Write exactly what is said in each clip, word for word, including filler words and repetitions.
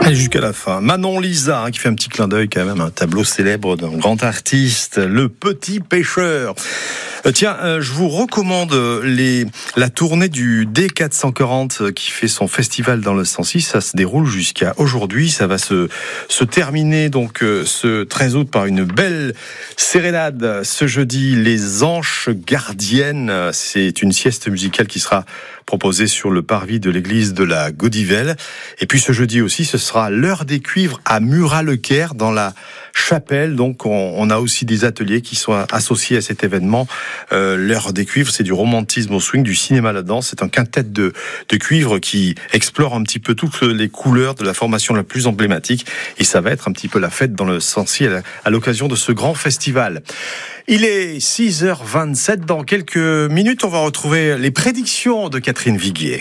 Allez, jusqu'à la fin. Manon Lisa, hein, qui fait un petit clin d'œil quand même, un tableau célèbre d'un grand artiste, Le Petit Pêcheur. Euh, tiens, euh, je vous recommande les, la tournée du D quatre cent quarante euh, qui fait son festival dans le cent six. Ça se déroule jusqu'à aujourd'hui. Ça va se, se terminer donc euh, ce treize août par une belle sérénade. Ce jeudi, Les Anches Gardiennes. C'est une sieste musicale qui sera proposée sur le parvis de l'église de la Gaudivelle. Et puis ce jeudi aussi, ce sera l'heure des cuivres à Murat-le-Caire dans la chapelle. Donc on, on a aussi des ateliers qui sont associés à cet événement. Euh, l'heure des cuivres, c'est du romantisme au swing, du cinéma là-dedans. C'est un quintet de, de cuivres qui explore un petit peu toutes les couleurs de la formation la plus emblématique. Et ça va être un petit peu la fête dans le Sancy à, à l'occasion de ce grand festival. Il est six heures vingt-sept. Dans quelques minutes, on va retrouver les prédictions de Catherine Viguier.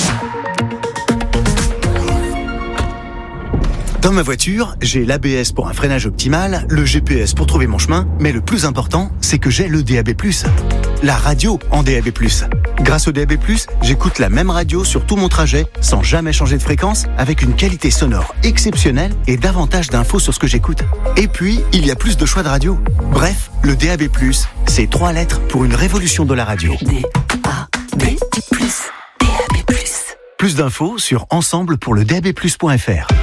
Dans ma voiture, j'ai l'A B S pour un freinage optimal, le G P S pour trouver mon chemin, mais le plus important, c'est que j'ai le D A B plus. La radio en D A B plus. Grâce au D A B plus, j'écoute la même radio sur tout mon trajet, sans jamais changer de fréquence, avec une qualité sonore exceptionnelle et davantage d'infos sur ce que j'écoute. Et puis, il y a plus de choix de radio. Bref, le D A B plus, c'est trois lettres pour une révolution de la radio. D A B plus, D A B plus. Plus d'infos sur ensemble pour le D A B plus point F R.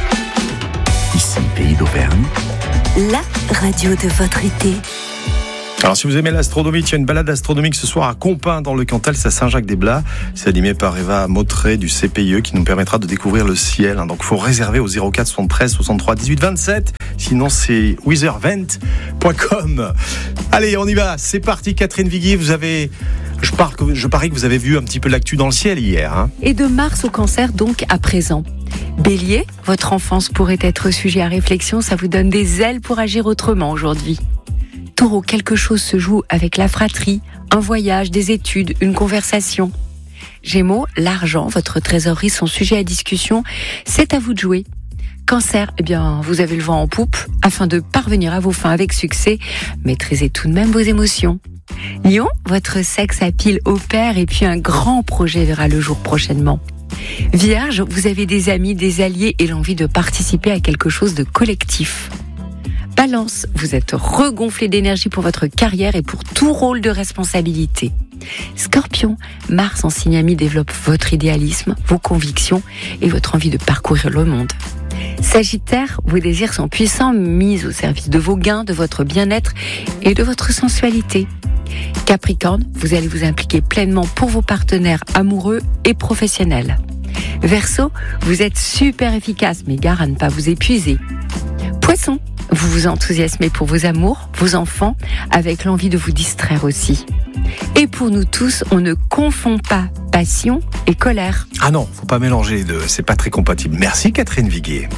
Ici, Pays d'Auvergne. La radio de votre été. Alors si vous aimez l'astronomie, il y a une balade astronomique ce soir à Compin dans le Cantal, c'est à Saint-Jacques-des-Blats. C'est animé par Eva Mautré du C P I E qui nous permettra de découvrir le ciel. Donc il faut réserver au zéro quatre soixante-treize soixante-trois dix-huit vingt-sept. Sinon c'est weathervent point com. Allez, on y va. C'est parti, Catherine Viguier. Vous avez... Je, pars, je parie que vous avez vu un petit peu l'actu dans le ciel hier. Hein. Et de Mars au Cancer donc à présent. Bélier, votre enfance pourrait être sujet à réflexion. Ça vous donne des ailes pour agir autrement aujourd'hui. Taureau, quelque chose se joue avec la fratrie, un voyage, des études, une conversation. Gémeaux, l'argent, votre trésorerie sont sujets à discussion, c'est à vous de jouer. Cancer, eh bien, vous avez le vent en poupe. Afin de parvenir à vos fins avec succès, maîtrisez tout de même vos émotions. Lion, votre sexe à pile opère et puis un grand projet verra le jour prochainement. Vierge, vous avez des amis, des alliés et l'envie de participer à quelque chose de collectif. Balance, vous êtes regonflé d'énergie pour votre carrière et pour tout rôle de responsabilité. Scorpion, Mars en signe ami développe votre idéalisme, vos convictions et votre envie de parcourir le monde. Sagittaire, vos désirs sont puissants, mis au service de vos gains, de votre bien-être et de votre sensualité. Capricorne, vous allez vous impliquer pleinement pour vos partenaires amoureux et professionnels. Verseau, vous êtes super efficace, mais gare à ne pas vous épuiser. Poisson, vous vous enthousiasmez pour vos amours, vos enfants, avec l'envie de vous distraire aussi. Et pour nous tous, on ne confond pas passion et colère. Ah non, faut pas mélanger les deux, c'est pas très compatible. Merci Catherine Viguier.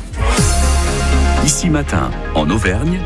Ici Matin, en Auvergne,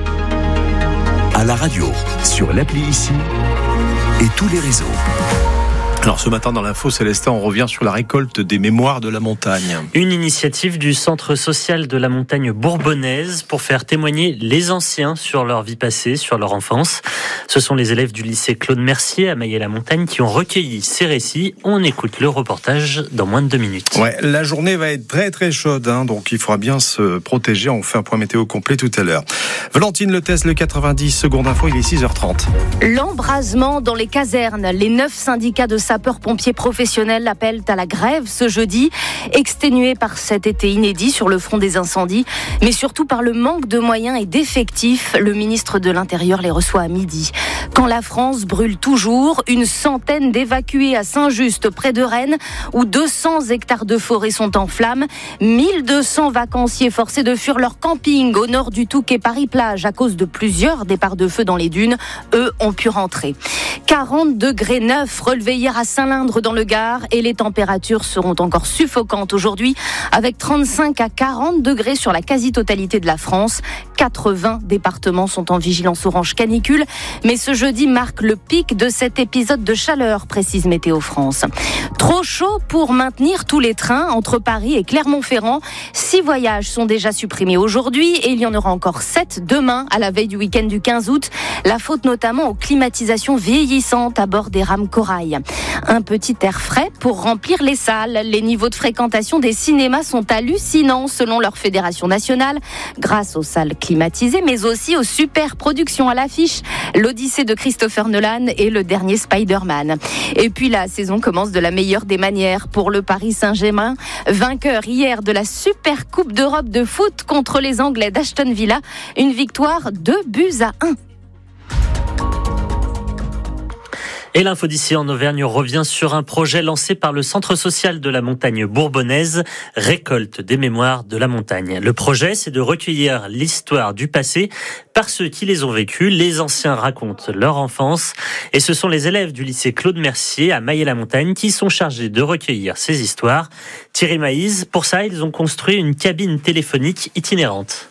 à la radio, sur l'appli Ici et tous les réseaux. Alors ce matin dans l'info Célestin, on revient sur la récolte des mémoires de la montagne. Une initiative du Centre social de la montagne bourbonnaise pour faire témoigner les anciens sur leur vie passée, sur leur enfance. Ce sont les élèves du lycée Claude Mercier à Maillé-la-Montagne qui ont recueilli ces récits. On écoute le reportage dans moins de deux minutes. Ouais, la journée va être très très chaude, hein, donc il faudra bien se protéger. On fait un point météo complet tout à l'heure. Valentine Le Test, le quatre-vingt-dix, seconde info, il est six heures trente. L'embrasement dans les casernes. Les neuf syndicats de sapeurs-pompiers professionnels appellent à la grève ce jeudi, exténués par cet été inédit sur le front des incendies, mais surtout par le manque de moyens et d'effectifs. Le ministre de l'Intérieur les reçoit à midi. Quand la France brûle toujours, une centaine d'évacués à Saint-Just, près de Rennes, où deux cents hectares de forêt sont en flammes, mille deux cents vacanciers forcés de fuir leur camping au nord du Touquet Paris-Plage à cause de plusieurs départs de feu dans les dunes. Eux ont pu rentrer. quarante degrés neuf relevés hier à Saint-Lindre dans le Gard et les températures seront encore suffocantes aujourd'hui avec trente-cinq à quarante degrés sur la quasi-totalité de la France. quatre-vingts départements sont en vigilance orange canicule, mais ce jeudi marque le pic de cet épisode de chaleur, précise Météo France. Trop chaud pour maintenir tous les trains entre Paris et Clermont-Ferrand. Six voyages sont déjà supprimés aujourd'hui et il y en aura encore sept demain à la veille du week-end du quinze août. La faute notamment aux climatisations vieillissantes à bord des rames Corail. Un petit air frais pour remplir les salles. Les niveaux de fréquentation des cinémas sont hallucinants selon leur fédération nationale, grâce aux salles climatisées, mais aussi aux super productions à l'affiche. L'Odyssée de Christopher Nolan et le dernier Spider-Man. Et puis la saison commence de la meilleure des manières pour le Paris Saint-Germain, vainqueur hier de la Super Coupe d'Europe de foot contre les Anglais d'Aston Villa. Une victoire deux buts à un. Et l'info d'ici en Auvergne revient sur un projet lancé par le Centre social de la montagne bourbonnaise, Récolte des mémoires de la montagne. Le projet, c'est de recueillir l'histoire du passé par ceux qui les ont vécus. Les anciens racontent leur enfance et ce sont les élèves du lycée Claude Mercier à Maillé-la-Montagne qui sont chargés de recueillir ces histoires. Thierry Maïs, pour ça, ils ont construit une cabine téléphonique itinérante.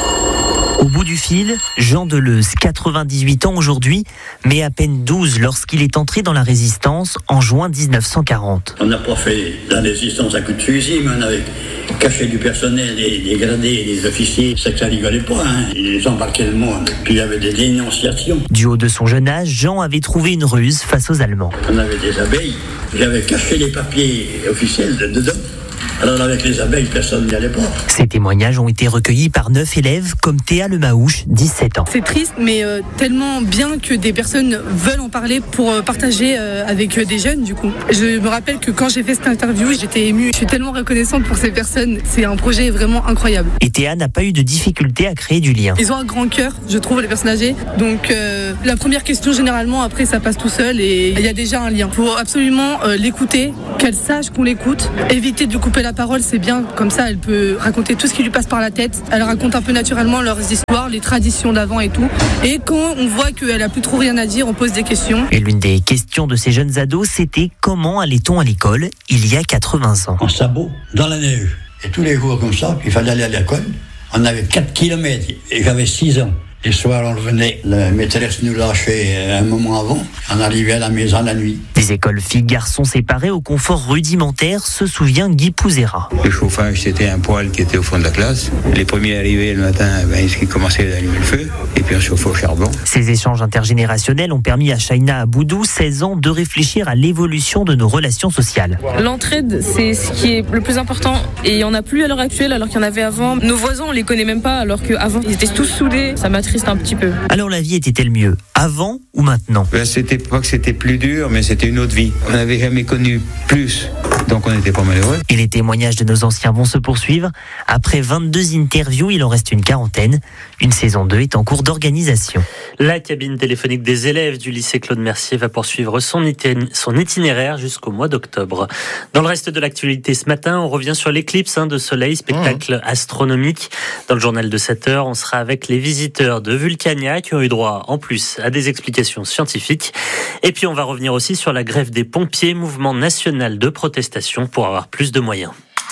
Au bout du fil, Jean Deleuze, quatre-vingt-dix-huit ans aujourd'hui, mais à peine douze lorsqu'il est entré dans la résistance en juin dix-neuf cent quarante. On n'a pas fait la résistance à coups de fusil, mais on avait caché du personnel, des, des gradés, des officiers. C'est que ça rigolait pas, hein. Ils embarquaient le monde. Puis il y avait des dénonciations. Du haut de son jeune âge, Jean avait trouvé une ruse face aux Allemands. On avait des abeilles. J'avais caché les papiers officiels de, dedans. Alors avec les abeilles, personne n'y allait pas. Ces témoignages ont été recueillis par neuf élèves comme Théa Lemahouche, dix-sept ans. C'est triste, mais euh, tellement bien que des personnes veulent en parler pour euh, partager euh, avec euh, des jeunes, du coup. Je me rappelle que quand j'ai fait cette interview, j'étais émue. Je suis tellement reconnaissante pour ces personnes. C'est un projet vraiment incroyable. Et Théa n'a pas eu de difficulté à créer du lien. Ils ont un grand cœur, je trouve, les personnes âgées. Donc euh, la première question, généralement, après, ça passe tout seul et il y a déjà un lien. Il faut absolument euh, l'écouter, qu'elle sache qu'on l'écoute, éviter de couper la parole, c'est bien, comme ça elle peut raconter tout ce qui lui passe par la tête. Elle raconte un peu naturellement leurs histoires, les traditions d'avant et tout. Et quand on voit qu'elle a plus trop rien à dire, on pose des questions. Et l'une des questions de ces jeunes ados, c'était comment allait-on à l'école il y a quatre-vingts ans. En sabot, dans la neige. Et tous les jours comme ça, il fallait aller à l'école. On avait quatre kilomètres et j'avais six ans. Les soirs, on revenait, la maîtresse nous lâchait un moment avant. On arrivait à la maison la nuit. Des écoles filles-garçons séparées au confort rudimentaire, se souvient Guy Pouzera. Le chauffage, c'était un poêle qui était au fond de la classe. Les premiers arrivés le matin, ben, ils commençaient à allumer le feu, et puis on chauffait au charbon. Ces échanges intergénérationnels ont permis à Shaina Aboudou, seize ans, de réfléchir à l'évolution de nos relations sociales. L'entraide, c'est ce qui est le plus important. Et il n'y en a plus à l'heure actuelle, alors qu'il y en avait avant. Nos voisins, on les connaît même pas, alors qu'avant, ils étaient tous soudés. Ça m'attriste un petit peu. Alors la vie était-elle mieux avant ou maintenant? Ben, c'était pas que c'était plus dur, mais c'était une autre vie. On n'avait jamais connu plus, donc on n'était pas malheureux. Et les témoignages de nos anciens vont se poursuivre. Après vingt-deux interviews, il en reste une quarantaine. Une saison deux est en cours d'organisation. La cabine téléphonique des élèves du lycée Claude Mercier va poursuivre son, itine- son itinéraire jusqu'au mois d'octobre. Dans le reste de l'actualité ce matin, on revient sur l'éclipse hein, de soleil, spectacle mmh. astronomique. Dans le journal de sept heures, on sera avec les visiteurs de Vulcania qui ont eu droit en plus à des explications scientifiques. Et puis on va revenir aussi sur la grève des pompiers, mouvement national de protestation pour avoir plus de moyens.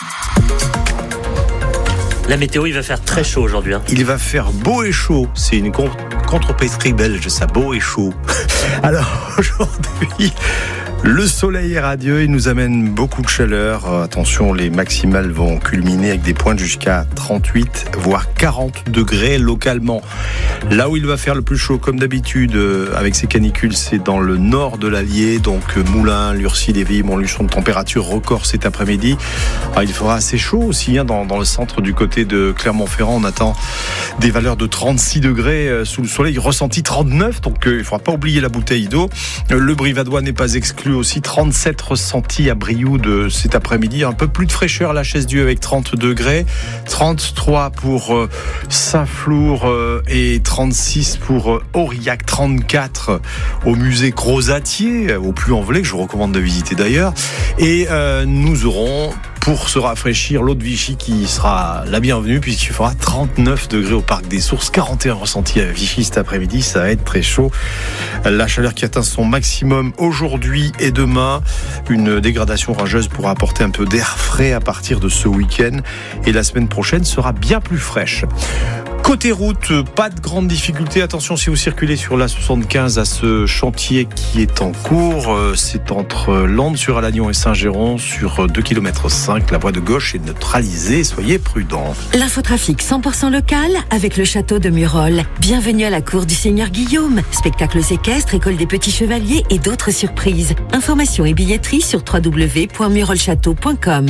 La météo, il va faire très chaud aujourd'hui. Hein. Il va faire beau et chaud. C'est une con- contre-pêcherie belge, ça, beau et chaud. Alors aujourd'hui, le soleil est radieux, il nous amène beaucoup de chaleur. Attention, les maximales vont culminer avec des pointes jusqu'à trente-huit, voire quarante degrés localement. Là où il va faire le plus chaud, comme d'habitude, avec ces canicules, c'est dans le nord de l'Allier, donc Moulins, Lurcy-Lévis, Montluçon, de température record cet après-midi. Alors, il fera assez chaud aussi hein, dans, dans le centre du côté de Clermont-Ferrand. On attend des valeurs de trente-six degrés sous le soleil, ressenti trente-neuf, donc euh, il ne faudra pas oublier la bouteille d'eau. Le Brivadois n'est pas exclu aussi, trente-sept ressentis à Brioude cet après-midi, un peu plus de fraîcheur à la Chaise-Dieu avec trente degrés, trente-trois pour euh, Saint-Flour euh, et trente-six pour euh, Aurillac, trente-quatre au musée Crozatier, au Puy-en-Velay, que je vous recommande de visiter d'ailleurs, et euh, nous aurons pour se rafraîchir l'eau de Vichy qui sera la bienvenue puisqu'il fera trente-neuf degrés au Parc des Sources, quarante et un ressentis à Vichy cet après-midi, ça va être très chaud. La chaleur qui atteint son maximum aujourd'hui et demain, une dégradation orageuse pourra apporter un peu d'air frais à partir de ce week-end et la semaine prochaine sera bien plus fraîche. Côté route, pas de grande difficulté. Attention si vous circulez sur la soixante-quinze à ce chantier qui est en cours. C'est entre Landes-sur-Alagnon et Saint-Géron sur deux virgule cinq kilomètres. La voie de gauche est neutralisée. Soyez prudents. L'infotrafic cent pour cent local avec le château de Murol. Bienvenue à la cour du Seigneur Guillaume. Spectacles équestres, école des petits chevaliers et d'autres surprises. Informations et billetterie sur w w w point murolchâteau point com.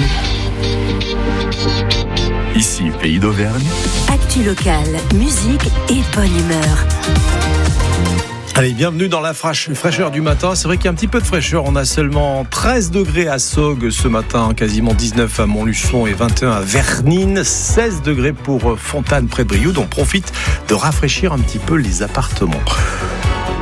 Ici, Pays d'Auvergne. Actu local, musique et bonne humeur. Allez, bienvenue dans la fraîcheur du matin. C'est vrai qu'il y a un petit peu de fraîcheur. On a seulement treize degrés à Saugues ce matin, quasiment dix-neuf à Montluçon et vingt et un à Vernines, seize degrés pour Fontane près de Brioude. On profite de rafraîchir un petit peu les appartements.